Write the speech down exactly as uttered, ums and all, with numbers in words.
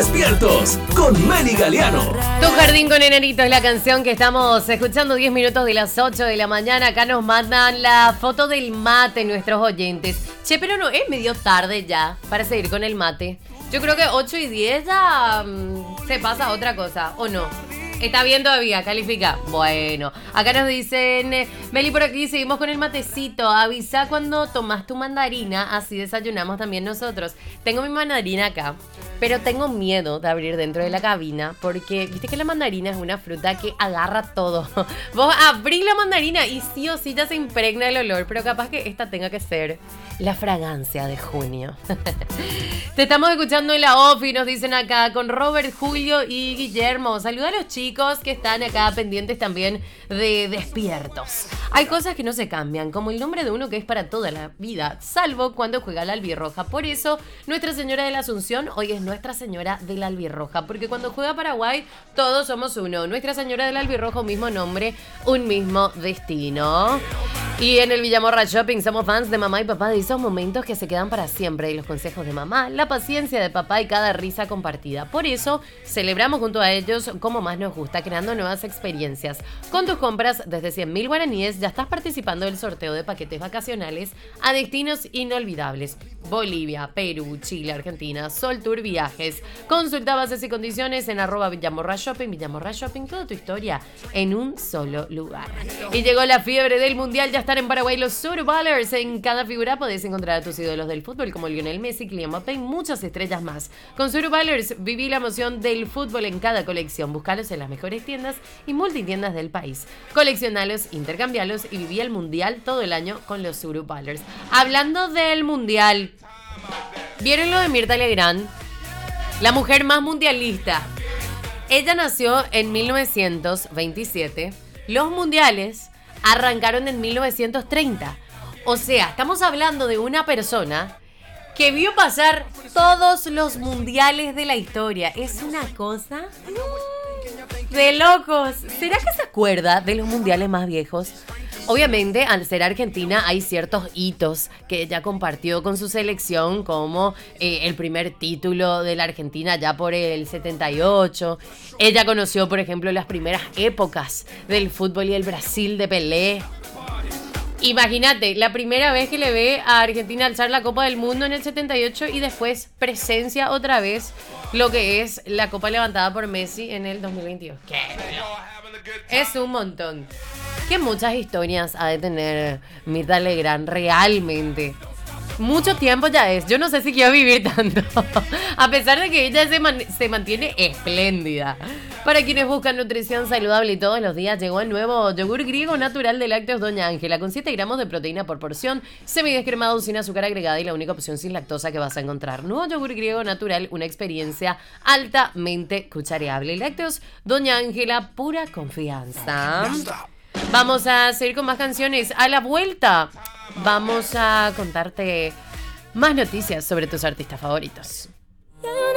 Despiertos con Meli Galeano. Tu jardín con enanito es la canción que estamos escuchando diez minutos de las ocho de la mañana. Acá nos mandan la foto del mate nuestros oyentes. Che, pero no, es medio tarde ya para seguir con el mate. Yo creo que ocho y diez ya um, se pasa a otra cosa, ¿o no? Está bien todavía, califica. Bueno, acá nos dicen, Meli, por aquí seguimos con el matecito. Avisa cuando tomas tu mandarina, así desayunamos también nosotros. Tengo mi mandarina acá, pero tengo miedo de abrir dentro de la cabina, porque viste que la mandarina es una fruta que agarra todo. Vos abrís la mandarina y sí o sí ya se impregna el olor, pero capaz que esta tenga que ser la fragancia de junio. Te estamos escuchando en la off y nos dicen acá con Robert, Julio y Guillermo. Saluda a los chicos que están acá pendientes también de Despiertos. Hay cosas que no se cambian, como el nombre de uno que es para toda la vida, salvo cuando juega la albirroja. Por eso, Nuestra Señora de la Asunción hoy es Nuestra Señora de la Albirroja, porque cuando juega Paraguay, todos somos uno. Nuestra Señora de la Albirroja, un mismo nombre, un mismo destino. Y en el Villamorra Shopping somos fans de mamá y papá, de esos momentos que se quedan para siempre, y los consejos de mamá, la paciencia de papá y cada risa compartida. Por eso, celebramos junto a ellos como más nos gusta, creando nuevas experiencias. Con tus compras desde cien mil guaraníes ya estás participando del sorteo de paquetes vacacionales a destinos inolvidables. Bolivia, Perú, Chile, Argentina, Sol Tour Viajes. Consulta bases y condiciones en arroba Villamorra Shopping. Villamorra Shopping, toda tu historia en un solo lugar. Y llegó la fiebre del mundial, ya están en Paraguay los Suruballers. En cada figura podés encontrar a tus ídolos del fútbol como Lionel Messi, Kylian Mbappé y muchas estrellas más. Con Suruballers viví la emoción del fútbol en cada colección. Búscalos en las mejores tiendas y multitiendas del país. Coleccionalos, intercambialos y viví el mundial todo el año con los Suruballers. Hablando del mundial, ¿vieron lo de Mirta Legrand? La mujer más mundialista. Ella nació en mil novecientos veintisiete. Los mundiales arrancaron en mil novecientos treinta. O sea, estamos hablando de una persona que vio pasar todos los mundiales de la historia. Es una cosa de locos. ¿Será que se acuerda de los mundiales más viejos? Obviamente, al ser Argentina, hay ciertos hitos que ella compartió con su selección, como eh, el primer título de la Argentina ya por el setenta y ocho. Ella conoció, por ejemplo, las primeras épocas del fútbol y el Brasil de Pelé. Imagínate, la primera vez que le ve a Argentina alzar la Copa del Mundo en el setenta y ocho y después presencia otra vez lo que es la Copa levantada por Messi en el dos mil veintidós. ¿Qué? Es un montón. Que muchas historias ha de tener Mirta Legrand realmente. Mucho tiempo ya es. Yo no sé si quiero vivir tanto. A pesar de que ella se, man- se mantiene espléndida. Para quienes buscan nutrición saludable y todos los días, llegó el nuevo yogur griego natural de lácteos Doña Ángela, con siete gramos de proteína por porción, semidescremado sin azúcar agregada y la única opción sin lactosa que vas a encontrar. Nuevo yogur griego natural, una experiencia altamente cuchareable. Lácteos Doña Ángela, pura confianza. Vamos a seguir con más canciones. A la vuelta vamos a contarte más noticias sobre tus artistas favoritos.